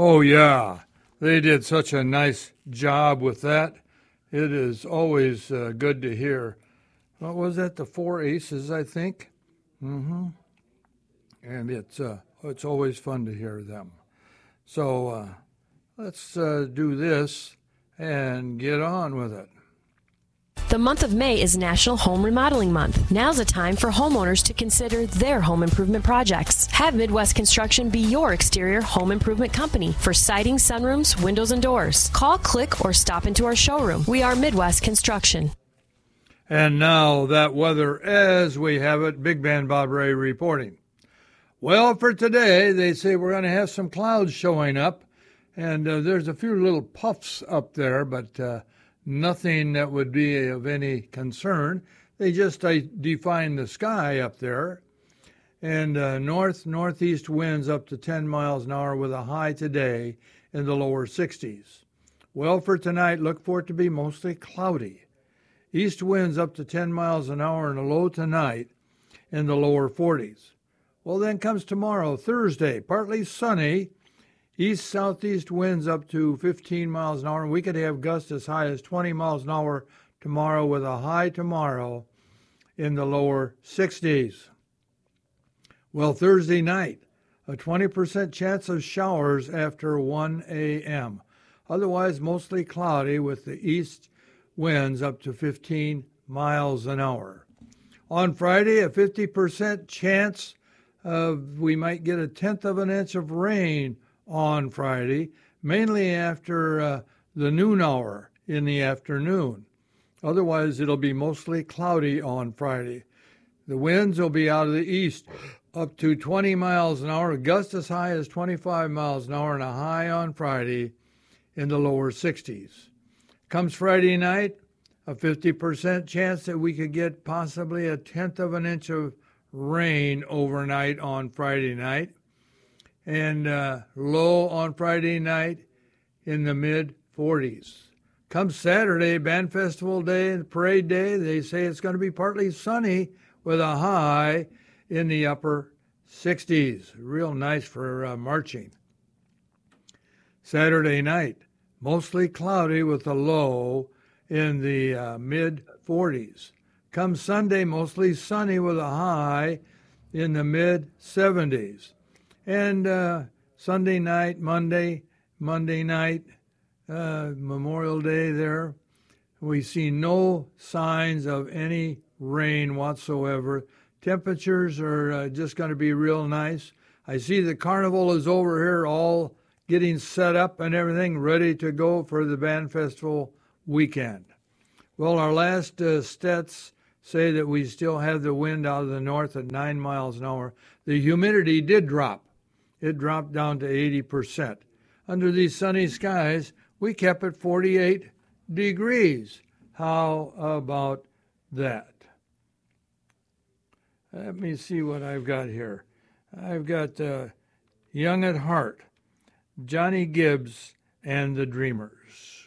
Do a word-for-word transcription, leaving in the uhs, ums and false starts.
Oh, yeah. They did such a nice job with that. It is always uh, good to hear. What was that? The Four Aces, I think? Mm-hmm. And it's, uh, it's always fun to hear them. So uh, let's uh, do this and get on with it. The month of May is National Home Remodeling Month. Now's a time for homeowners to consider their home improvement projects. Have Midwest Construction be your exterior home improvement company for siding, sunrooms, windows, and doors. Call, click, or stop into our showroom. We are Midwest Construction. And now that weather as we have it, Big Band Bob Ray reporting. Well, for today, they say we're going to have some clouds showing up, and uh, there's a few little puffs up there, but uh, nothing that would be of any concern. They just uh, define the sky up there. And uh, north, northeast winds up to ten miles an hour with a high today in the lower sixties. Well, for tonight, look for it to be mostly cloudy. East winds up to ten miles an hour and a low tonight in the lower forties. Well, then comes tomorrow, Thursday, partly sunny. East-southeast winds up to fifteen miles an hour, and we could have gusts as high as twenty miles an hour tomorrow with a high tomorrow in the lower sixties. Well, Thursday night, a twenty percent chance of showers after one a.m. Otherwise, mostly cloudy with the east winds up to fifteen miles an hour. On Friday, a fifty percent chance of we might get a tenth of an inch of rain on Friday, mainly after uh, the noon hour in the afternoon. Otherwise, it'll be mostly cloudy on Friday. The winds will be out of the east up to twenty miles an hour, gusts as high as twenty-five miles an hour, and a high on Friday in the lower sixties. Comes Friday night, a fifty percent chance that we could get possibly a tenth of an inch of rain overnight on Friday night, and uh, low on Friday night in the mid forties. Come Saturday, Band Festival Day and Parade Day, they say it's going to be partly sunny with a high in the upper sixties. Real nice for uh, marching. Saturday night, mostly cloudy with a low in the uh, mid forties. Come Sunday, mostly sunny with a high in the mid seventies. And uh, Sunday night, Monday, Monday night, uh, Memorial Day there, we see no signs of any rain whatsoever. Temperatures are uh, just going to be real nice. I see the carnival is over here all getting set up and everything ready to go for the Band Festival weekend. Well, our last uh, stats say that we still have the wind out of the north at nine miles an hour. The humidity did drop. It dropped down to eighty percent. Under these sunny skies, we kept at forty-eight degrees. How about that? Let me see what I've got here. I've got uh, Young at Heart, Johnny Gibbs, and the Dreamers.